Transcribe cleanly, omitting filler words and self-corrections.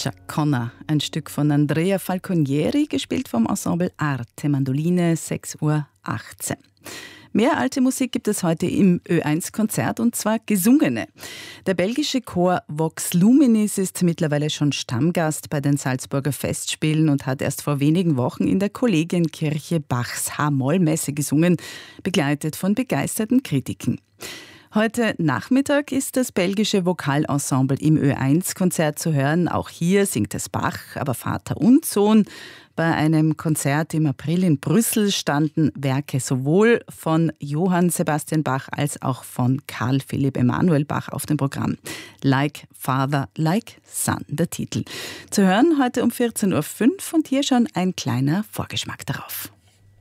Chuck Connor, ein Stück von Andrea Falconieri, gespielt vom Ensemble Arte, Mandoline, 6:18 Uhr. Mehr alte Musik gibt es heute im Ö1-Konzert, und zwar gesungene. Der belgische Chor Vox Luminis ist mittlerweile schon Stammgast bei den Salzburger Festspielen und hat erst vor wenigen Wochen in der Kollegienkirche Bachs H-Moll-Messe gesungen, begleitet von begeisterten Kritiken. Heute Nachmittag ist das belgische Vokalensemble im Ö1-Konzert zu hören. Auch hier singt es Bach, aber Vater und Sohn. Bei einem Konzert im April in Brüssel standen Werke sowohl von Johann Sebastian Bach als auch von Karl Philipp Emanuel Bach auf dem Programm. Like Father, Like Son, der Titel. Zu hören heute um 14:05 Uhr, und hier schon ein kleiner Vorgeschmack darauf.